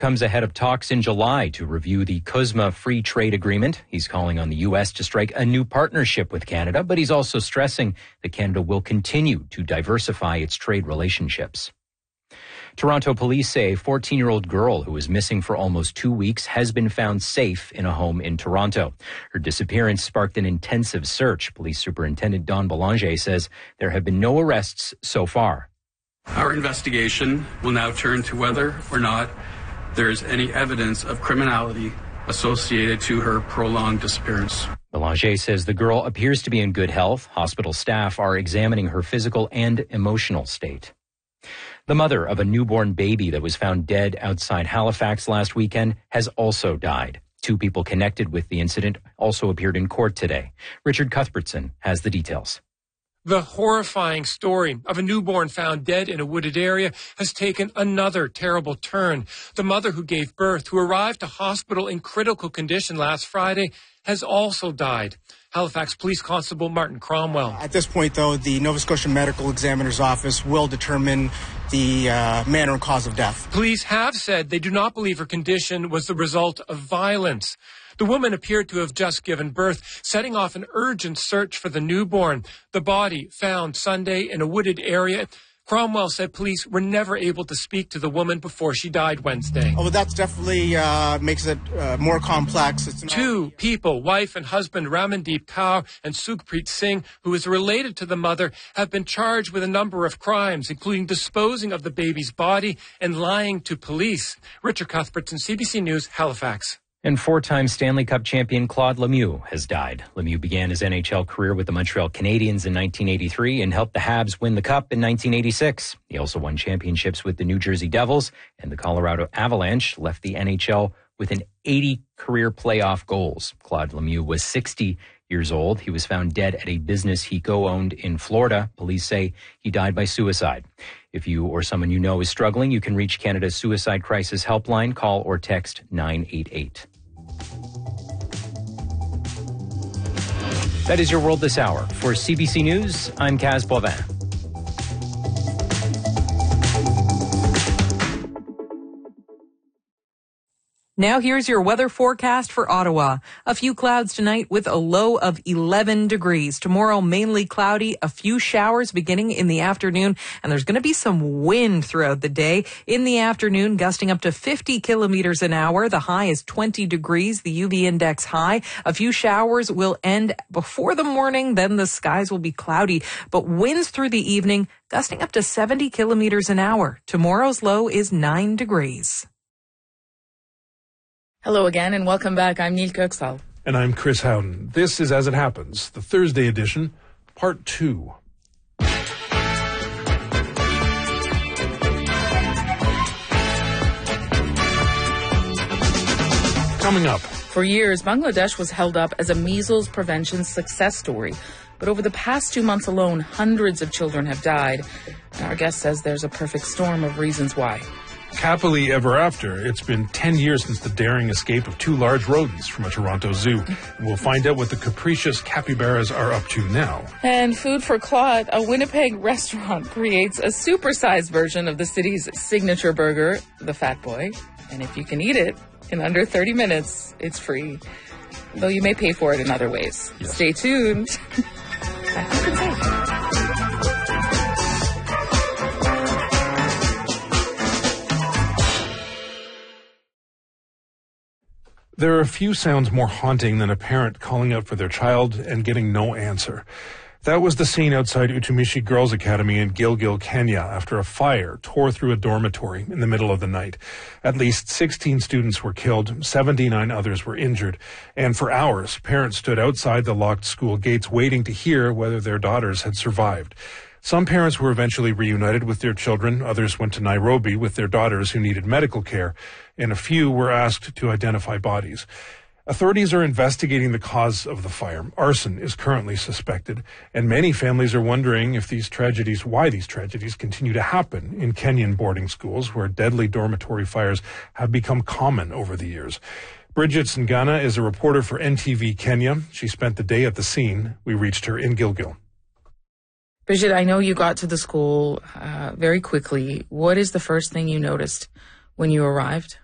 Comes ahead of talks in July to review the CUSMA free trade agreement. He's calling on the U.S. to strike a new partnership with Canada, but he's also stressing that Canada will continue to diversify its trade relationships. Toronto police say a 14-year-old girl who was missing for almost 2 weeks has been found safe in a home in Toronto. Her disappearance sparked an intensive search. Police Superintendent Don Belanger says there have been no arrests so far. Our investigation will now turn to whether or not there is any evidence of criminality associated to her prolonged disappearance. Belanger says the girl appears to be in good health. Hospital staff are examining her physical and emotional state. The mother of a newborn baby that was found dead outside Halifax last weekend has also died. 2 people connected with the incident also appeared in court today. Richard Cuthbertson has the details. The horrifying story of a newborn found dead in a wooded area has taken another terrible turn. The mother who gave birth, who arrived to hospital in critical condition last Friday, has also died. Halifax Police Constable Martin Cromwell. At this point, though, the Nova Scotia Medical Examiner's Office will determine the manner and cause of death. Police have said they do not believe her condition was the result of violence. The woman appeared to have just given birth, setting off an urgent search for the newborn. The body found Sunday in a wooded area. Cromwell said police were never able to speak to the woman before she died Wednesday. Oh, that's definitely makes it more complex. It's 2 people, wife and husband Ramandeep Kaur and Sukhpreet Singh, who is related to the mother, have been charged with a number of crimes, including disposing of the baby's body and lying to police. Richard Cuthbertson, CBC News, Halifax. And 4-time Stanley Cup champion Claude Lemieux has died. Lemieux began his NHL career with the Montreal Canadiens in 1983 and helped the Habs win the Cup in 1986. He also won championships with the New Jersey Devils, and the Colorado Avalanche left the NHL with an 80 career playoff goals. Claude Lemieux was 60 years old. He was found dead at a business he co-owned in Florida. Police say he died by suicide. If you or someone you know is struggling, you can reach Canada's Suicide Crisis Helpline. Call or text 988. That is your World This Hour. For CBC News, I'm Kaz Boivin. Now here's your weather forecast for Ottawa. A few clouds tonight with a low of 11 degrees. Tomorrow, mainly cloudy, a few showers beginning in the afternoon, and there's going to be some wind throughout the day. In the afternoon, gusting up to 50 kilometers an hour. The high is 20 degrees, the UV index high. A few showers will end before the morning, then the skies will be cloudy, but winds through the evening, gusting up to 70 kilometers an hour. Tomorrow's low is 9 degrees. Hello again and welcome back. I'm Neil Köksal. And I'm Chris Howden. This is As It Happens, the Thursday edition, Part 2. Coming up. For years, Bangladesh was held up as a measles prevention success story. But over the past 2 months alone, hundreds of children have died. And our guest says there's a perfect storm of reasons why. Happily ever after, it's been 10 years since the daring escape of 2 large rodents from a Toronto zoo. We'll find out what the capricious capybaras are up to now. And food for Claude, a Winnipeg restaurant creates a supersized version of the city's signature burger, the Fat Boy. And if you can eat it in under 30 minutes, it's free. Though you may pay for it in other ways. Yes. Stay tuned. That's all I can say. There are a few sounds more haunting than a parent calling out for their child and getting no answer. That was the scene outside Utumishi Girls Academy in Gilgil, Kenya, after a fire tore through a dormitory in the middle of the night. At least 16 students were killed, 79 others were injured, and for hours, parents stood outside the locked school gates waiting to hear whether their daughters had survived. Some parents were eventually reunited with their children, others went to Nairobi with their daughters who needed medical care, and a few were asked to identify bodies. Authorities are investigating the cause of the fire. Arson is currently suspected, and many families are wondering why these tragedies continue to happen in Kenyan boarding schools where deadly dormitory fires have become common over the years. Bridget Singana is a reporter for NTV Kenya. She spent the day at the scene. We reached her in Gilgil. Bridget, I know you got to the school very quickly. What is the first thing you noticed when you arrived?